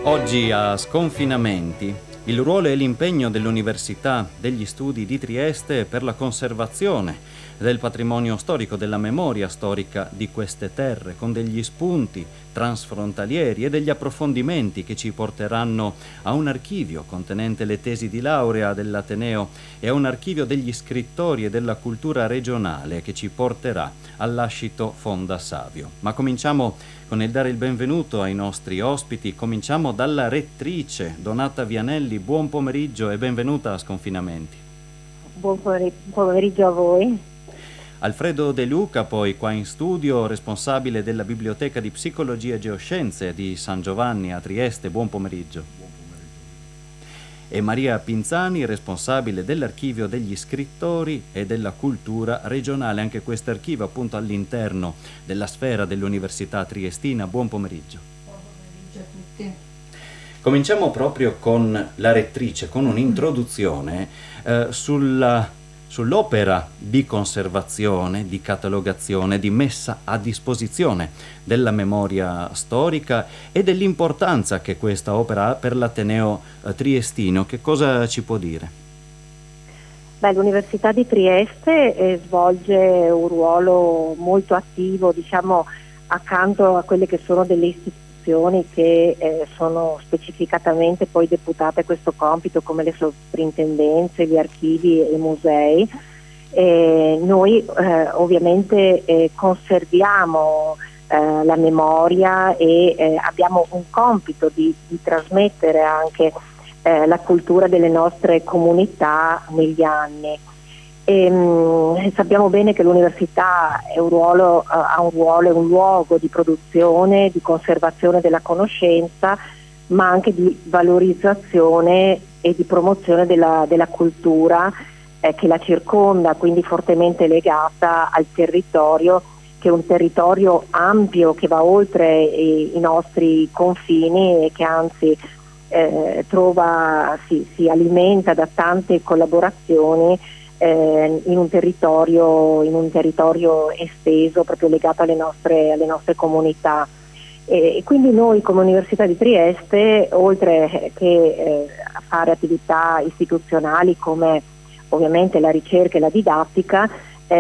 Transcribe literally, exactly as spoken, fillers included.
Oggi a Sconfinamenti il ruolo e l'impegno dell'Università degli Studi di Trieste per la conservazione del patrimonio storico, della memoria storica di queste terre, con degli spunti transfrontalieri e degli approfondimenti che ci porteranno a un archivio contenente le tesi di laurea dell'Ateneo e a un archivio degli scrittori e della cultura regionale che ci porterà all'Ascito Fonda Savio. Ma cominciamo con il dare il benvenuto ai nostri ospiti. Cominciamo dalla rettrice Donata Vianelli. Buon pomeriggio e benvenuta a Sconfinamenti. Buon pomeriggio a voi. Alfredo De Luca, poi qua in studio, responsabile della Biblioteca di Psicologia e Geoscienze di San Giovanni a Trieste. Buon pomeriggio. Buon pomeriggio. E Maria Pinzani, responsabile dell'Archivio degli Scrittori e della Cultura regionale, anche questo archivio appunto all'interno della sfera dell'Università Triestina. Buon pomeriggio. Buon pomeriggio a tutti. Cominciamo proprio con la rettrice, con un'introduzione eh, sulla sull'opera di conservazione, di catalogazione, di messa a disposizione della memoria storica e dell'importanza che questa opera ha per l'Ateneo eh, triestino. Che cosa ci può dire? Beh, l'Università di Trieste eh, svolge un ruolo molto attivo, diciamo, accanto a quelle che sono delle istituzioni che eh, sono specificatamente poi deputate a questo compito, come le sovrintendenze, gli archivi e i musei. E noi eh, ovviamente eh, conserviamo eh, la memoria e eh, abbiamo un compito di, di trasmettere anche eh, la cultura delle nostre comunità negli anni. E, mh, sappiamo bene che l'università è un ruolo, uh, ha un ruolo e un luogo di produzione, di conservazione della conoscenza, ma anche di valorizzazione e di promozione della, della cultura eh, che la circonda, quindi fortemente legata al territorio, che è un territorio ampio che va oltre i, i nostri confini e che anzi eh, trova, si, si alimenta da tante collaborazioni in un territorio in un territorio esteso, proprio legato alle nostre, alle nostre comunità. E quindi noi come Università di Trieste, oltre che eh, a fare attività istituzionali come ovviamente la ricerca e la didattica,